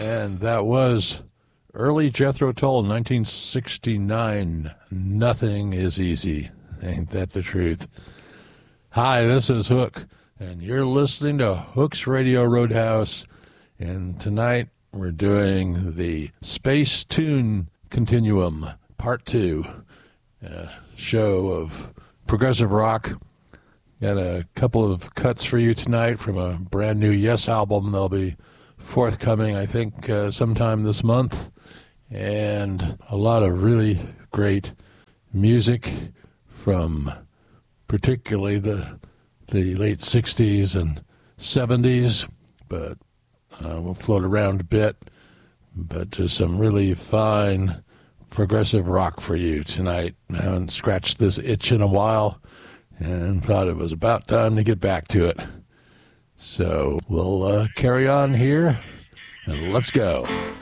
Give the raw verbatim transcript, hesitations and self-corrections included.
And that was early Jethro Tull, nineteen sixty-nine. Nothing is easy. Ain't that the truth? Hi, this is Hook, and you're listening to Hook's Radio Roadhouse. And tonight we're doing the Space Tune Continuum, Part two, a show of progressive rock. Got a couple of cuts for you tonight from a brand new Yes album. They'll be forthcoming, I think, uh, sometime this month. And a lot of really great music from particularly the the late sixties and seventies, but uh, we'll float around a bit. But just some really fine progressive rock for you tonight. I haven't scratched this itch in a while and thought it was about time to get back to it. So we'll uh, carry on here, and let's go.